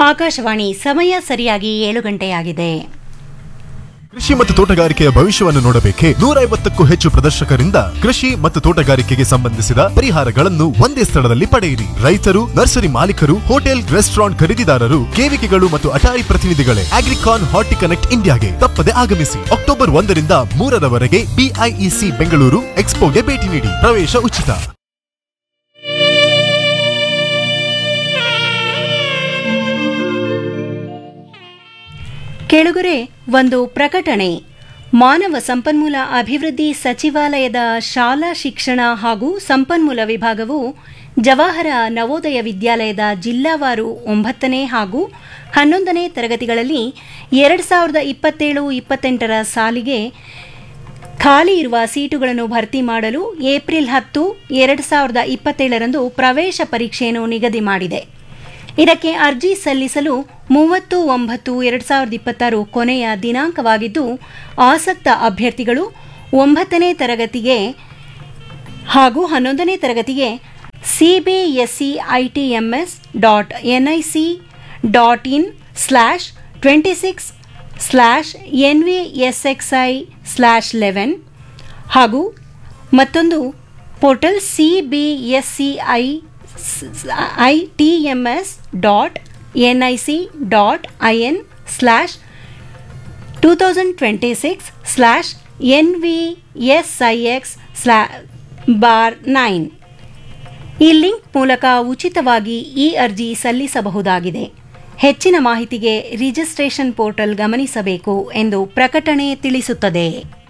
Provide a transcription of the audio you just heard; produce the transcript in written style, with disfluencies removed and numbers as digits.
ಆಕಾಶವಾಣಿ ಸಮಯ ಸರಿಯಾಗಿ 7 ಗಂಟೆಯಾಗಿದೆ. ಕೃಷಿ ಮತ್ತು ತೋಟಗಾರಿಕೆಯ ಭವಿಷ್ಯವನ್ನು ನೋಡಬೇಕೆ? 150ಕ್ಕೂ ಹೆಚ್ಚು ಪ್ರದರ್ಶಕರಿಂದ ಕೃಷಿ ಮತ್ತು ತೋಟಗಾರಿಕೆಗೆ ಸಂಬಂಧಿಸಿದ ಪರಿಹಾರಗಳನ್ನು ಒಂದೇ ಸ್ಥಳದಲ್ಲಿ ಪಡೆಯಿರಿ. ರೈತರು, ನರ್ಸರಿ ಮಾಲೀಕರು, ಹೋಟೆಲ್, ರೆಸ್ಟೋರೆಂಟ್ ಖರೀದಿದಾರರು, ಕೇವಿಕೆಗಳು ಮತ್ತು ಅಟಾರಿ ಪ್ರತಿನಿಧಿಗಳೇ ಅಗ್ರಿಕಾನ್ ಹಾರ್ಟಿಕನೆಕ್ಟ್ ಇಂಡಿಯಾಗೆ ತಪ್ಪದೆ ಆಗಮಿಸಿ. ಅಕ್ಟೋಬರ್ 1ರಿಂದ 3ರವರೆಗೆ BIEC ಬೆಂಗಳೂರು ಎಕ್ಸ್ಪೋಗೆ ಭೇಟಿ ನೀಡಿ. ಪ್ರವೇಶ ಉಚಿತ. ಕೇಳುಗರೆ, ಒಂದು ಪ್ರಕಟಣೆ. ಮಾನವ ಸಂಪನ್ಮೂಲ ಅಭಿವೃದ್ಧಿ ಸಚಿವಾಲಯದ ಶಾಲಾ ಶಿಕ್ಷಣ ಹಾಗೂ ಸಂಪನ್ಮೂಲ ವಿಭಾಗವು ಜವಾಹರ ನವೋದಯ ವಿದ್ಯಾಲಯದ ಜಿಲ್ಲಾವಾರು 9ನೇ ಹಾಗೂ 11ನೇ ತರಗತಿಗಳಲ್ಲಿ 2027-28ರ ಸಾಲಿಗೆ ಖಾಲಿ ಇರುವ ಸೀಟುಗಳನ್ನು ಭರ್ತಿ ಮಾಡಲು ಏಪ್ರಿಲ್ 10, 2027ರಂದು ಪ್ರವೇಶ ಪರೀಕ್ಷೆಯನ್ನು ನಿಗದಿ ಮಾಡಿದೆ. ಇದಕ್ಕೆ ಅರ್ಜಿ ಸಲ್ಲಿಸಲು 30/9/2026 ಕೊನೆಯ ದಿನಾಂಕವಾಗಿದ್ದು, ಆಸಕ್ತ ಅಭ್ಯರ್ಥಿಗಳು 9ನೇ ತರಗತಿಗೆ ಹಾಗೂ 11ನೇ ತರಗತಿಗೆ cbscitms.nic.26/NVSXI/11 ಹಾಗೂ ಮತ್ತೊಂದು ಪೋರ್ಟಲ್ cbscitms.nic.in/2026/NVSIX/9 ಈ ಲಿಂಕ್ ಮೂಲಕ ಉಚಿತವಾಗಿ ಈ ಅರ್ಜಿ ಸಲ್ಲಿಸಬಹುದಾಗಿದೆ. ಹೆಚ್ಚಿನ ಮಾಹಿತಿಗೆ ರಿಜಿಸ್ಟ್ರೇಷನ್ ಪೋರ್ಟಲ್ ಗಮನಿಸಬೇಕು ಎಂದು ಪ್ರಕಟಣೆ ತಿಳಿಸುತ್ತದೆ.